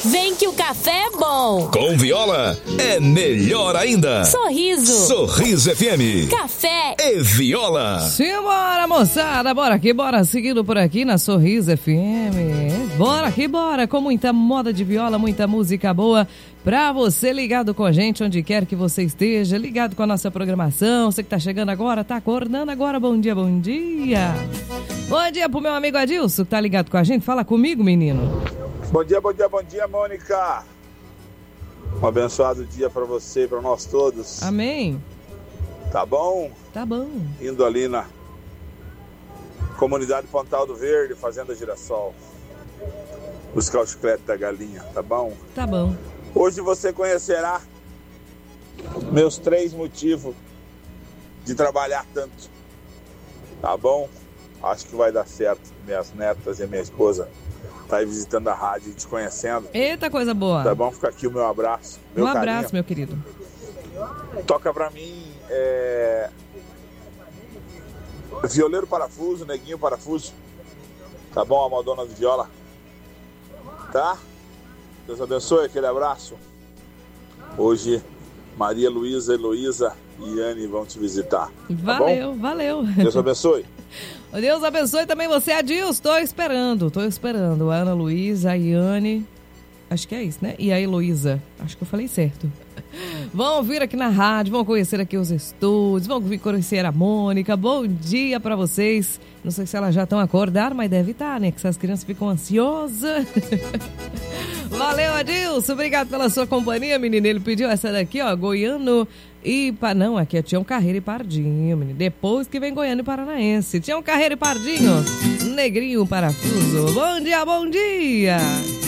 Vem que o café é bom. Com Viola é melhor ainda. Sorriso. Sorriso FM. Café e Viola. Simbora, moçada, bora aqui, bora seguindo por aqui na Sorriso FM. Bora aqui, bora, com muita moda de viola, muita música boa pra você ligado com a gente, onde quer que você esteja, ligado com a nossa programação. Você que tá chegando agora, tá acordando agora, bom dia, bom dia. Bom dia pro meu amigo Adilson, que tá ligado com a gente, fala comigo, menino. Bom dia, bom dia, bom dia, Mônica. Um abençoado dia pra você e pra nós todos. Amém. Tá bom? Tá bom. Indo ali na comunidade Pontal do Verde, Fazenda Girassol. Buscar o chiclete da galinha, tá bom? Tá bom. Hoje você conhecerá meus 3 motivos de trabalhar tanto. Tá bom? Acho que vai dar certo. Minhas netas e minha esposa tá aí visitando a rádio e te conhecendo. Eita, coisa boa. Tá bom? Fica aqui o meu abraço. Meu abraço, carinho. meu querido. Toca pra mim Violeiro Parafuso, Neguinho Parafuso. Tá bom, a Madonna de Viola? Tá? Deus abençoe, aquele abraço. Hoje, Maria Luísa, Heloísa e Yane vão te visitar. Valeu, tá bom? Valeu. Deus abençoe. Deus abençoe também você, Adilson. Tô esperando. A Ana Luísa, a Yane, acho que é isso, né? E a Heloísa, acho que eu falei certo. Vão vir aqui na rádio, vão conhecer aqui os estúdios, vão vir conhecer a Mônica. Bom dia pra vocês. Não sei se elas já estão acordadas, mas deve estar, né? Que essas crianças ficam ansiosas. Valeu, Adilson. Obrigado pela sua companhia, menino. Ele pediu essa daqui, ó, Goiano e... Não, aqui é Tião Carreiro e Pardinho, menino. Depois que vem Goiano e Paranaense. Tião Carreiro e Pardinho, Negrinho Parafuso. Bom dia, bom dia.